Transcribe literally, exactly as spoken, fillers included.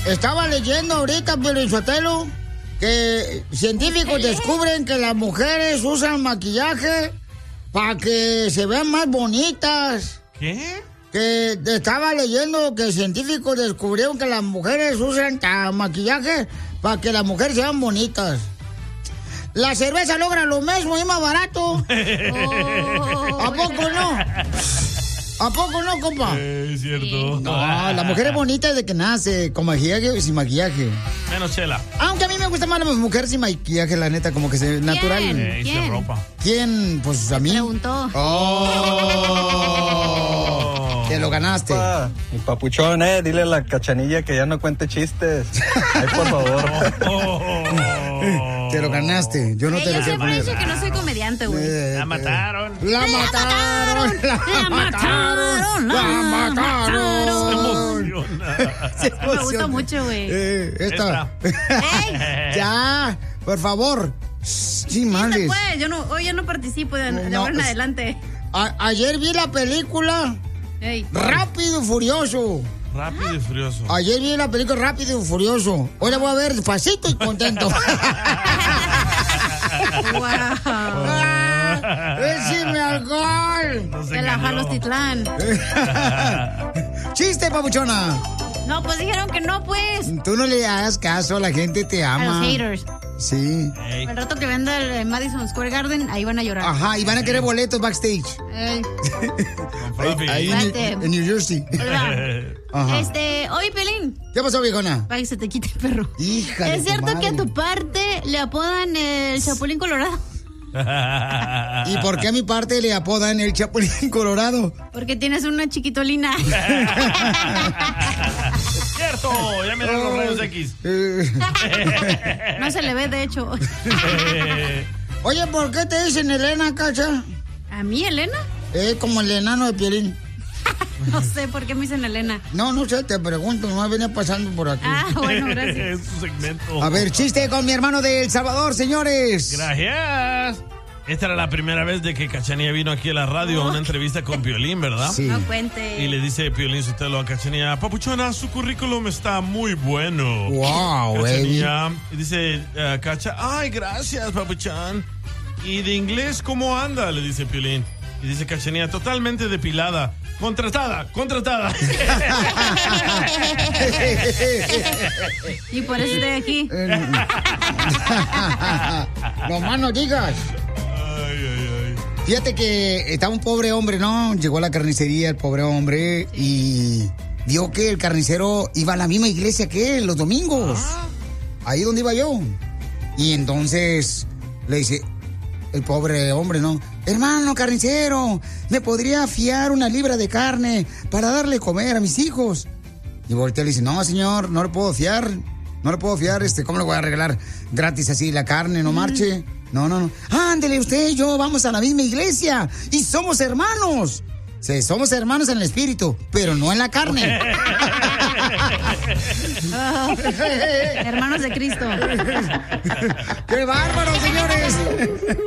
estaba leyendo ahorita, Piolinsotelo, que científicos descubren que las mujeres usan maquillaje para que se vean más bonitas. ¿Qué? Que estaba leyendo que científicos descubrieron que las mujeres usan maquillaje para que las mujeres sean bonitas. La cerveza logra lo mismo y más barato. Oh. ¿A poco no? ¿A poco no, compa? Es cierto. No, la mujer es bonita desde que nace, con maquillaje y sin maquillaje. Menos Chela. Aunque a mí me gusta más la mujer sin maquillaje, la neta, como que se natural. Eh, ¿Quién? Ropa. ¿Quién? Pues a mí. Preguntó. Oh. Te lo ganaste. Pa, mi papuchón, eh, dile a la Cachanilla que ya no cuente chistes. Ay, por favor. Oh, oh, oh. Te lo ganaste. Yo no Hey, te yo lo quiero siempre he poner. dicho que no soy comediante, güey. Eh, La mataron. La mataron. La mataron. La mataron. Se emociona. Se Me gusta emociona. mucho, güey. Eh, esta. Ey. Ya, por favor. Sí, males. Pues, yo no, hoy ya no participo de, de No, ahora en es- adelante. A- ayer vi la película Ey. Rápido y Furioso. Rápido y furioso. Ayer vi la película Rápido y Furioso. Hoy la voy a ver despacito y contento. Wow. ¡Écheme alcohol! No se De la engañó. Jalostitlán. ¡Chiste, papuchona! No, pues dijeron que no, pues. Tú no le hagas caso, la gente te A los ama. haters. Sí. Ey. Al rato que venda el Madison Square Garden, ahí van a llorar. Ajá, y van a querer boletos backstage. Ey. Con Fluffy. Ahí en, Espérate. en New Jersey. Ajá. Este, oye, Pelín. ¿Qué pasó, viejona? Para que se te quite el perro. Hija de ¿Es tu cierto que a madre. tu parte le apodan el Chapulín Colorado? ¿Y por qué a mi parte le apodan el Chapulín Colorado? Porque tienes una chiquitolina. Cierto, ya miran los rayos X. Eh, No se le ve, de hecho. Oye, ¿por qué te dicen Elena, Cacha? ¿A mí, Elena? Es como el enano de Piolín. No sé por qué me dicen Elena. No, no sé, te pregunto, no venía pasando por aquí. Ah, bueno, gracias. Es su segmento. A ver, chiste con mi hermano de El Salvador, señores. Gracias. Esta era la primera vez de que Cachanilla vino aquí a la radio a una entrevista con Piolín, ¿verdad? Sí. No cuente. Y le dice Piolín Sotelo a Cachanilla, papuchona, su currículum está muy bueno. Wow, baby. Cachanilla, y dice eh, Cacha, ay, gracias, papuchón. ¿Y de inglés cómo anda? Le dice Piolín. Y dice Cachanilla, totalmente depilada. Contratada, contratada. Y por eso estoy aquí. No más no digas. Ay, ay, ay. Fíjate que estaba un pobre hombre, ¿no? Llegó a la carnicería el pobre hombre y vio que el carnicero iba a la misma iglesia que él los domingos. Ahí donde iba yo. Y entonces le dice el pobre hombre, ¿no? Hermano carnicero, ¿me podría fiar una libra de carne para darle comer a mis hijos? Y voltea y le dice, no, señor, no le puedo fiar. No le puedo fiar, este, ¿cómo le voy a regalar gratis así la carne? No marche. No, no, no. Ándele usted y yo, vamos a la misma iglesia y somos hermanos. Sí, somos hermanos en el espíritu, pero no en la carne. Oh, hermanos de Cristo. ¡Qué bárbaro, señores!